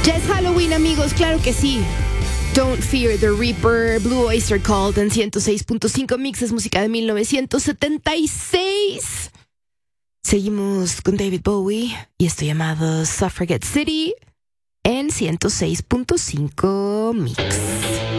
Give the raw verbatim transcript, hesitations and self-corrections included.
Ya es Halloween, amigos, claro que sí. Don't Fear the Reaper, Blue Oyster Cult en ciento seis punto cinco Mixes, música de mil novecientos setenta y seis. Seguimos con David Bowie y esto llamado Suffragette City en ciento seis punto cinco Mix.